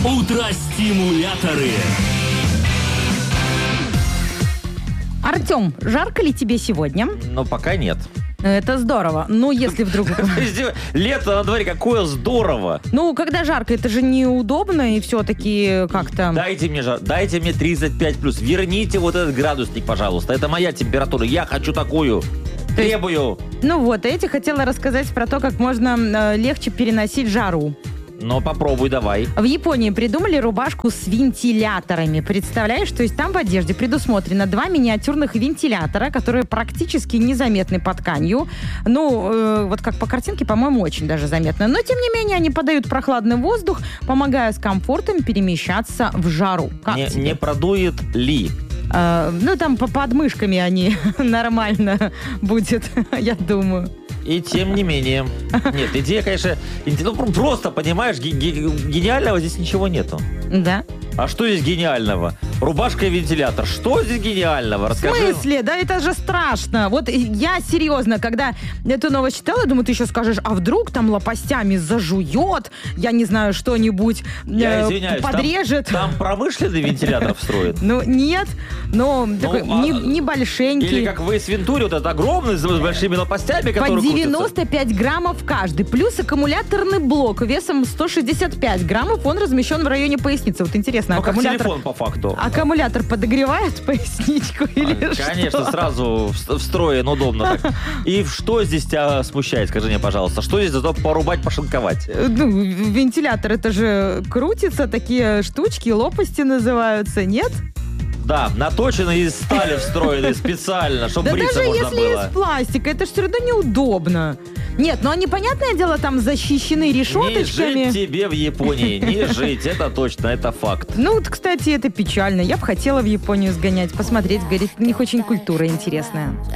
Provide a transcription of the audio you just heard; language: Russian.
Утро-стимуляторы. Артем, жарко ли тебе сегодня? Но пока нет. Это здорово. Ну, если вдруг... Лето на дворе, какое здорово. Ну, когда жарко, это же неудобно, и все-таки как-то... Дайте мне 35 плюс. Верните вот этот градусник, пожалуйста. Это моя температура. Я хочу такую. Требую. Ну вот, я тебе хотела рассказать про то, как можно легче переносить жару. Но попробуй давай. В Японии придумали рубашку с вентиляторами. Представляешь, то есть там в одежде предусмотрено 2 миниатюрных вентилятора, которые практически незаметны под тканью. Ну, вот как по картинке, по-моему, очень даже заметно. Но, тем не менее, они подают прохладный воздух, помогая с комфортом перемещаться в жару. Как тебе? Не продует ли? Ну, там под мышками они нормально будет, я думаю. И тем не менее. Нет, идея, конечно... Ну, просто, понимаешь, гениального здесь ничего нету. Да. А что здесь гениального? Рубашка и вентилятор. Что здесь гениального? Расскажи. В смысле? Да это же страшно. Вот я серьезно, когда эту новость читала, думаю, ты еще скажешь, а вдруг там лопастями зажует, я не знаю, что-нибудь Я извиняюсь, подрежет. Там промышленный вентилятор встроен? Ну, нет, но такой небольшенький. Или как в Эйс Вентуре, вот этот огромный, с большими лопастями, По который 95 граммов каждый. Плюс аккумуляторный блок весом 165 граммов. Он размещен в районе поясницы. Вот интересно, Ну, как аккумулятор... телефон, по факту. Аккумулятор подогревает поясничку или что? Конечно, сразу встроен, удобно так. И что здесь тебя смущает, скажи мне, пожалуйста? Что здесь зато порубать, пошинковать? Ну, вентилятор, это же крутится, такие штучки, лопасти называются, нет? Да, наточенные из стали встроенные специально, чтобы Да бриться даже можно если было. из пластика, это же все равно неудобно. Нет, ну они, понятное дело, там защищены решеточками. Не жить тебе в Японии, не жить, это точно, это факт. Ну, вот, кстати, это печально. Я бы хотела в Японию сгонять, посмотреть, говорит, у них очень культура интересная.